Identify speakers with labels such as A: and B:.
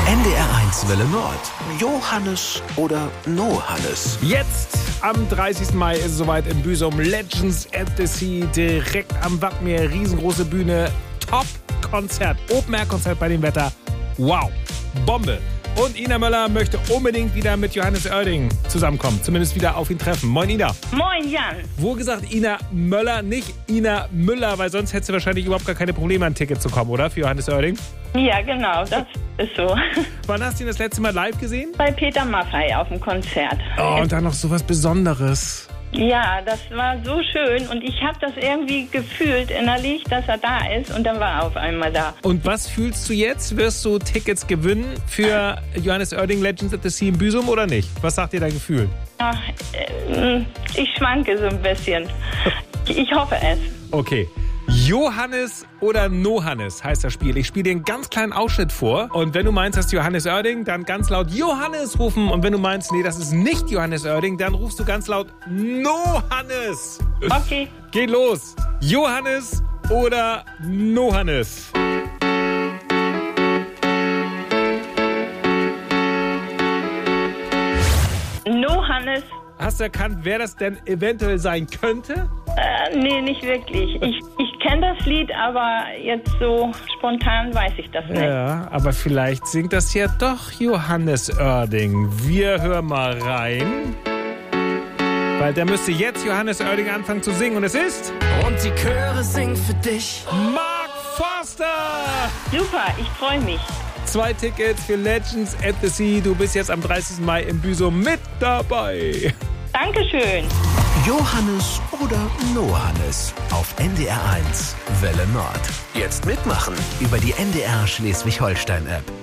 A: NDR1 Welle Nord. Johannes oder No Hannes?
B: Jetzt am 30. Mai ist es soweit in Büsum. Legends at the Sea, direkt am Wattmeer. Riesengroße Bühne. Top-Konzert. Open-Air-Konzert bei dem Wetter. Wow. Bombe. Und Ina Möller möchte unbedingt wieder mit Johannes Oerding zusammenkommen. Zumindest wieder auf ihn treffen. Moin, Ina.
C: Moin, Jan.
B: Wohl gesagt, Ina Möller, nicht Ina Müller, weil sonst hättest du wahrscheinlich überhaupt gar keine Probleme, an ein Ticket zu kommen, oder? Für Johannes Oerding?
C: Ja, genau, das ist so.
B: Wann hast du ihn das letzte Mal live gesehen?
C: Bei Peter Maffay auf dem Konzert.
B: Oh, und dann noch so was Besonderes.
C: Ja, das war so schön und ich habe das irgendwie gefühlt innerlich, dass er da ist und dann war er auf einmal da.
B: Und was fühlst du jetzt? Wirst du Tickets gewinnen für Johannes Oerding Legends at the Sea in Büsum oder nicht? Was sagt dir dein Gefühl?
C: Ach, ich schwanke so ein bisschen. Ich hoffe es.
B: Okay. Johannes oder No-Hannes heißt das Spiel. Ich spiele dir einen ganz kleinen Ausschnitt vor. Und wenn du meinst, das ist Johannes Oerding, dann ganz laut Johannes rufen. Und wenn du meinst, nee, das ist nicht Johannes Oerding, dann rufst du ganz laut No-Hannes.
C: Okay.
B: Geht los. Johannes oder No-Hannes?
C: No-Hannes.
B: Hast du erkannt, wer das denn eventuell sein könnte?
C: Nee, nicht wirklich. Ich kenne das Lied, aber jetzt so spontan weiß ich das nicht.
B: Ja, aber vielleicht singt das ja doch Johannes Oerding. Wir hören mal rein. Weil der müsste jetzt Johannes Oerding anfangen zu singen. Und es ist...
D: Und die Chöre singen für dich.
B: Mark Forster!
C: Super, ich freue mich.
B: 2 Tickets für Legends at the Sea. Du bist jetzt am 30. Mai in Büsum mit dabei.
C: Dankeschön.
A: Johannes oder No Hannes? Auf NDR1 Welle Nord. Jetzt mitmachen über die NDR Schleswig-Holstein-App.